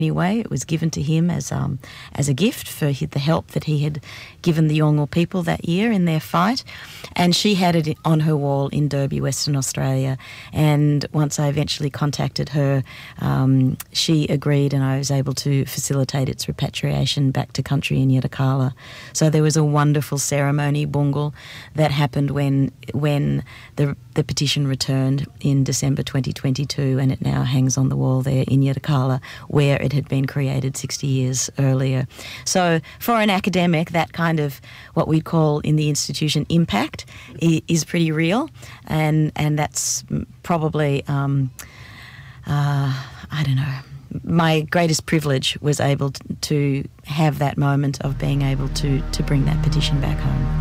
Anyway, it was given to him as a gift for the help that he had given the Yolngu people that year in their fight. And she had it on her wall in Derby, Western Australia. And once I eventually contacted her, she agreed, and I was able to facilitate its repatriation back to country in Yirrkala. So there was a wonderful ceremony, bungal, that happened when the petition returned in December 2022, and it now hangs on the wall there in Yirrkala, where it had been created 60 years earlier. So for an academic, that kind of what we'd call in the institution impact is pretty real, and that's probably, I don't know, my greatest privilege was able to have that moment of being able to bring that petition back home.